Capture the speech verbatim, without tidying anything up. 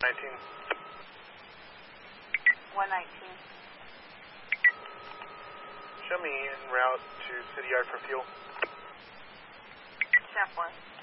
nineteen. one nineteen. Show me en route to City Yard for fuel. Chef one.